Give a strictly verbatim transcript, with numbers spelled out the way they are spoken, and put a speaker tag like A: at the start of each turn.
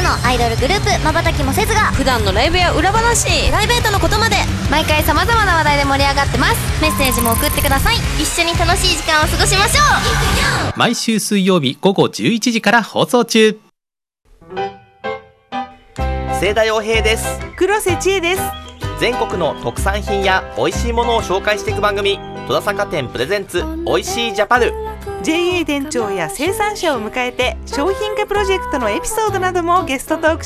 A: のアイドルグループまばたきもせずが
B: 普段のライブや裏話、プライベートのことまで
A: 毎回さまざまな話題で盛り上がってます。メッセージも送ってください。一緒に楽しい時間を過ごしましょう。
C: 毎週水曜日午後じゅういちじから放送中。
D: 清田洋平です。
E: 黒瀬千恵です。
D: 全国の特産品や美味しいものを紹介していく番組、戸田坂店プレゼンツおいしいジャパル。
E: ジェーエー 店長や生産者を迎えて商品化プロジェクトのエピソードなどもゲストトークし